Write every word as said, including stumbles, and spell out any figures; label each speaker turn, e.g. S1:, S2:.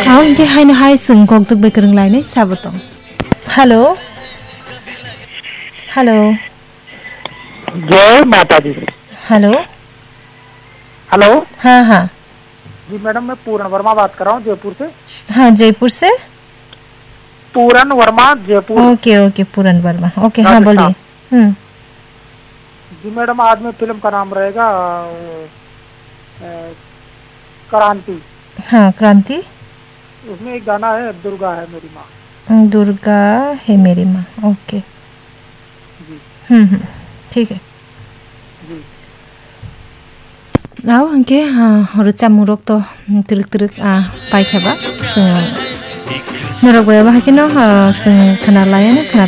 S1: हाँ इनके हाय न हाय संगोग तक बेकरंग लाइने साबतों हेलो हेलो
S2: जय माता दी।
S1: हेलो
S2: हेलो
S1: हाँ हाँ
S2: जी मैडम, मैं पूरन वर्मा बात कर रहा हूँ जयपुर से।
S1: हाँ जयपुर से
S2: पूरन वर्मा जयपुर
S1: ओके ओके पूरन वर्मा ओके हाँ बोलिए।
S2: राजस्थान।
S1: हम्म
S2: जी मैडम, आज में फिल्म का नाम रहेगा अ, क्रांति।
S1: हाँ क्रांति
S2: उसमें एक गाना है, दुर्गा है मेरी माँ।
S1: दुर्गा है मेरी माँ ओके।
S2: जी
S1: हम्म हम्म ठीक है
S2: जी
S1: आओ अंके हाँ रुचा मुरक तो तिरक तिरक आ पाई खेबा जों मुरक बाया बाहाय किनो जों खोना लायानो खोना